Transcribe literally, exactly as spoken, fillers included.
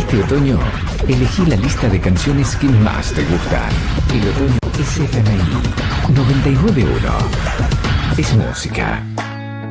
Este otoño, elegí la lista de canciones que más te gustan. El otoño es F M I noventa y nueve punto uno. Es música.